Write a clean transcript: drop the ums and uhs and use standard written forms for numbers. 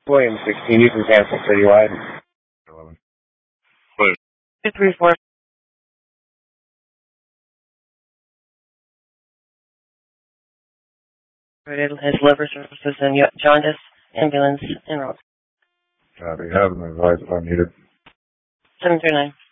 William 16, you can cancel citywide. 11. 234. His liver services and jaundice, ambulance, and road. Copy. Have them advised if I'm needed. 739.